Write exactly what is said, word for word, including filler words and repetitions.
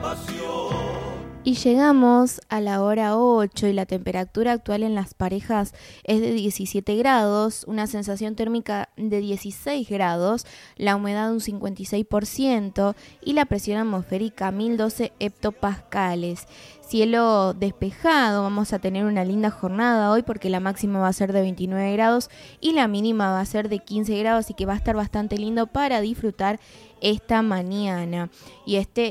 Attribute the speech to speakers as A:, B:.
A: Y llegamos a la hora ocho y la temperatura actual en las parejas es de diecisiete grados, una sensación térmica de dieciséis grados, la humedad un cincuenta y seis por ciento y la presión atmosférica mil doce hectopascales. Cielo despejado, vamos a tener una linda jornada hoy porque la máxima va a ser de veintinueve grados y la mínima va a ser de quince grados, así que va a estar bastante lindo para disfrutar esta mañana. Y este